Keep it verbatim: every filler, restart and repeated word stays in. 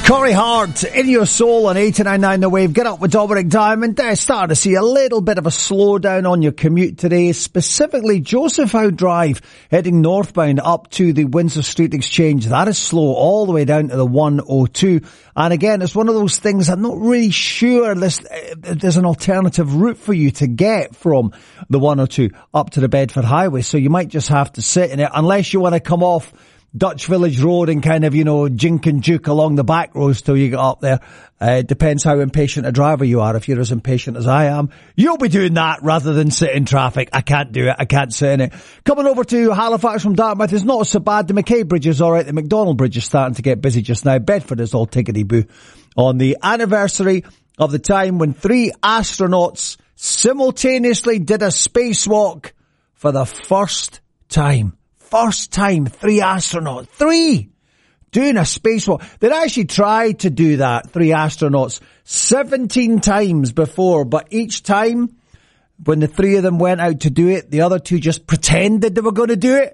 Corey Hart, In Your Soul on eighty-nine point nine The Wave. Get up with Dominic Diamond. Uh, starting to see a little bit of a slowdown on your commute today, specifically Joseph Howe Drive heading northbound up to the Windsor Street Exchange. That is slow all the way down to the one oh two. And again, it's one of those things I'm not really sure this, uh, there's an alternative route for you to get from the one oh two up to the Bedford Highway. So you might just have to sit in it unless you want to come off Dutch Village Road and kind of, you know, jink and juke along the back roads till you get up there. Uh, it depends how impatient a driver you are. If you're as impatient as I am, you'll be doing that rather than sit in traffic. I can't do it. I can't sit in it. Coming over to Halifax from Dartmouth is not so bad. The McKay Bridge is alright. The McDonald Bridge is starting to get busy just now. Bedford is all tickety-boo. On the anniversary of the time when three astronauts simultaneously did a spacewalk for the first time. First time, three astronauts, three, doing a spacewalk. They'd actually tried to do that, three astronauts, seventeen times before, but each time, when the three of them went out to do it, the other two just pretended they were going to do it.